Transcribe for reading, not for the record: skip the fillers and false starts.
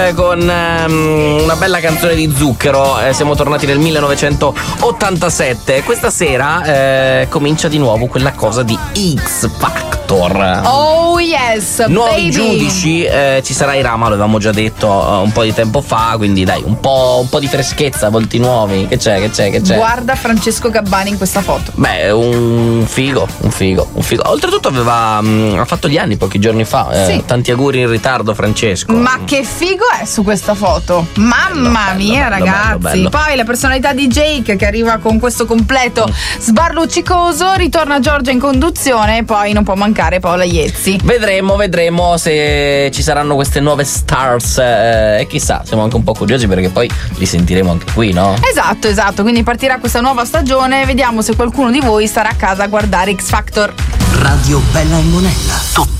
Con una bella canzone di Zucchero. Siamo tornati nel 1987. Questa sera comincia di nuovo quella cosa di X Factor. Oh yes, nuovi baby. giudici, ci sarà Irama, l'avevamo già detto un po' di tempo fa, quindi dai, un po' di freschezza, volti nuovi. Che c'è? Guarda Francesco Gabbani in questa foto. Beh, un figo. Oltretutto ha fatto gli anni pochi giorni fa. Sì. Tanti auguri in ritardo, Francesco. Ma che figo è su questa foto. Mamma mia, bello, ragazzi. bello. Poi la personalità di Jake che arriva con questo completo sbarluccicoso, ritorna Giorgia in conduzione e poi non può mancare Paola Iezzi. Vedremo se ci saranno queste nuove stars e chissà, siamo anche un po' curiosi perché poi li sentiremo anche qui, no? Esatto, quindi partirà questa nuova stagione, vediamo se qualcuno di voi starà a casa a guardare X Factor. Radio Bella e Monella.